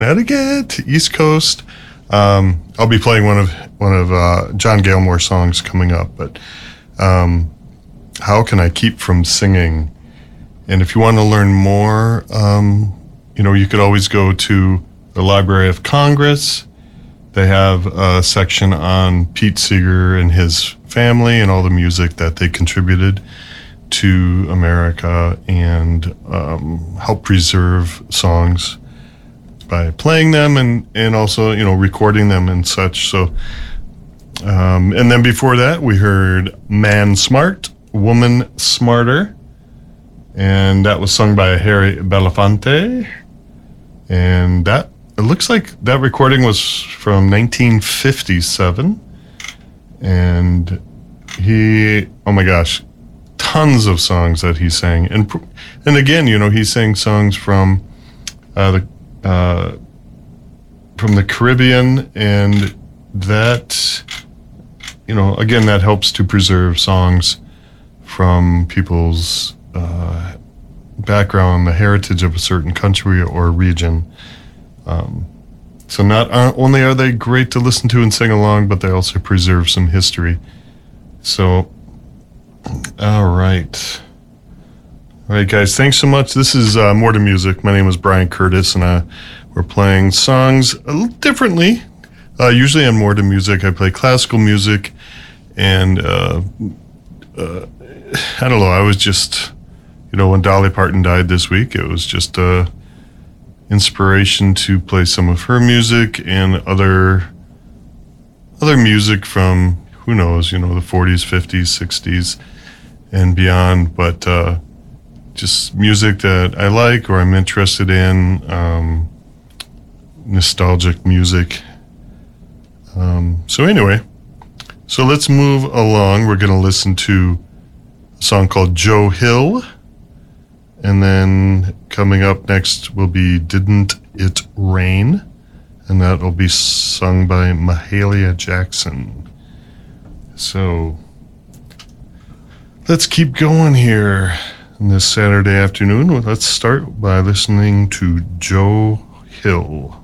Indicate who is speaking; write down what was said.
Speaker 1: Connecticut, East Coast. I'll be playing one of John Gilmore songs coming up, but how can I keep from singing? And if you want to learn more, you could always go to the Library of Congress. They have a section on Pete Seeger and his family and all the music that they contributed to America, and help preserve songs by playing them and also, recording them and such. So, and then before that, we heard Man Smart, Woman Smarter, and that was sung by Harry Belafonte. And it looks like that recording was from 1957. And oh my gosh, tons of songs that he sang. And again, he sang songs from the Caribbean, and that, again, that helps to preserve songs from people's background, the heritage of a certain country or region. So not only are they great to listen to and sing along, but they also preserve some history. So, all right, guys, thanks so much. This is More to Music. My name is Brian Curtis, and we're playing songs a little differently. Usually on More to Music, I play classical music, and I don't know, I was just, when Dolly Parton died this week, it was just inspiration to play some of her music and other music from, who knows, the 40s, 50s, 60s, and beyond, but just music that I like or I'm interested in, nostalgic music. So anyway, so let's move along. We're going to listen to a song called Joe Hill, and then coming up next will be Didn't It Rain, and that will be sung by Mahalia Jackson. So let's keep going here on this Saturday afternoon. Let's start by listening to Joe Hill.